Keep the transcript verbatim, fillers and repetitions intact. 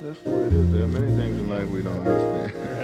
That's the way it is. There are many things in life we don't understand.